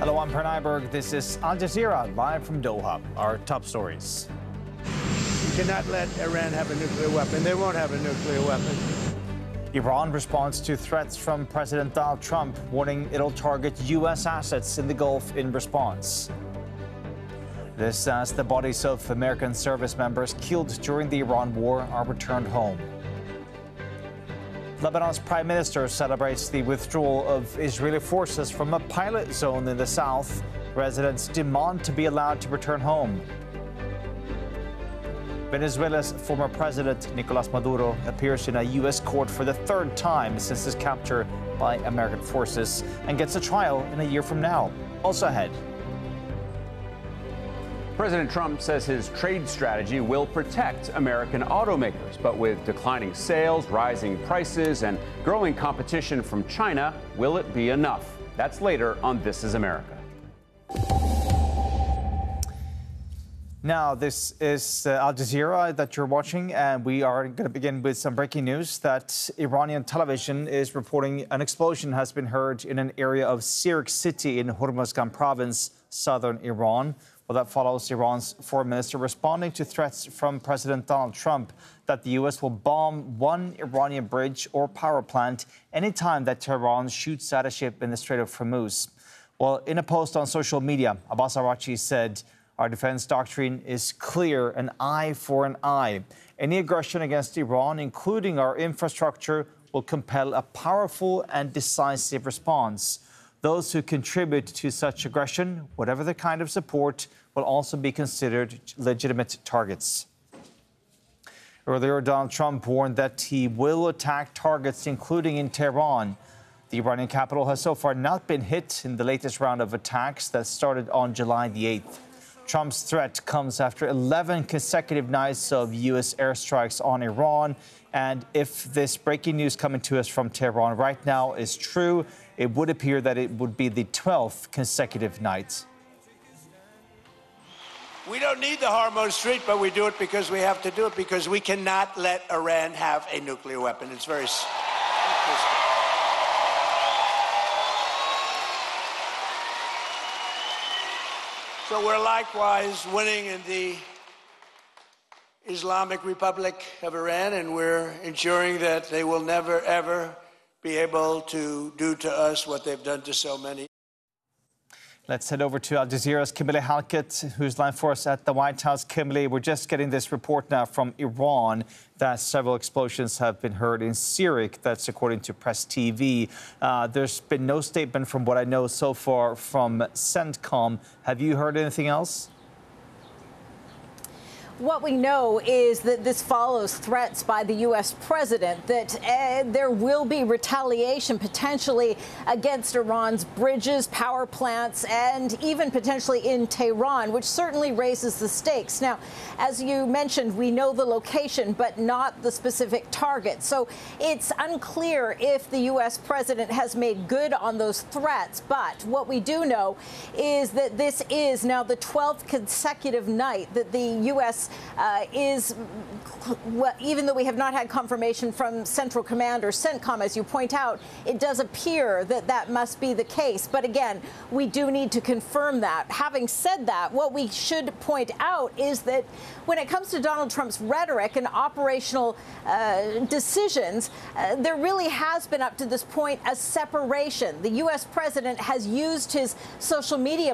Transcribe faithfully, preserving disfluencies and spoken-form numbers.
Hello, I'm Per Nyberg. This is Al Jazeera, live from Doha. Our top stories. You cannot let Iran have a nuclear weapon. They won't have a nuclear weapon. Iran responds to threats from President Donald Trump, warning it'll target U S assets in the Gulf in response. This as the bodies of American service members killed during the Iran war are returned home. Lebanon's prime minister celebrates the withdrawal of Israeli forces from a pilot zone in the south. Residents demand to be allowed to return home. Venezuela's former president, Nicolas Maduro, appears in a U S court for the third time since his capture by American forces and gets a trial in a year from now. Also ahead. President Trump says his trade strategy will protect American automakers, but with declining sales, rising prices, and growing competition from China, will it be enough? That's later on This Is America. Now, this is uh, Al Jazeera that you're watching, and we are going to begin with some breaking news that Iranian television is reporting an explosion has been heard in an area of Sirik city in Hormozgan province, southern Iran. Well, that follows Iran's foreign minister responding to threats from President Donald Trump that the U S will bomb one Iranian bridge or power plant anytime that Tehran shoots at a ship in the Strait of Hormuz. Well, in a post on social media, Abbas Araghchi said, "Our defense doctrine is clear, an eye for an eye. Any aggression against Iran, including our infrastructure, will compel a powerful and decisive response. Those who contribute to such aggression, whatever the kind of support, will also be considered legitimate targets." Earlier, Donald Trump warned that he will attack targets, including in Tehran. The Iranian capital has so far not been hit in the latest round of attacks that started on July the eighth. Trump's threat comes after eleven consecutive nights of U S airstrikes on Iran. And if this breaking news coming to us from Tehran right now is true, it would appear that it would be the twelfth consecutive night. We don't need the Hormuz Strait, but we do it because we have to do it, because we cannot let Iran have a nuclear weapon. It's very simple. So we're likewise winning in the Islamic Republic of Iran, and we're ensuring that they will never, ever be able to do to us what they've done to so many. Let's head over to Al Jazeera's Kimberly Halkett, who's live for us at the White House. Kimberly, we're just getting this report now from Iran that several explosions have been heard in Sirik. That's according to Press T V. Uh, there's been no statement from what I know so far from CENTCOM. Have you heard anything else? What we know is that this follows threats by the U S president that uh, there will be retaliation potentially against Iran's bridges, power plants, and even potentially in Tehran, which certainly raises the stakes. Now, as you mentioned, we know the location, but not the specific target. So it's unclear if the U S president has made good on those threats. But what we do know is that this is now the twelfth consecutive night that the U S Uh, is, well, even though we have not had confirmation from Central Command or CENTCOM, as you point out, it does appear that that must be the case. But again, we do need to confirm that. Having said that, what we should point out is that when it comes to Donald Trump's rhetoric and operational uh, decisions, uh, there really has been up to this point a separation. The U S president has used his social media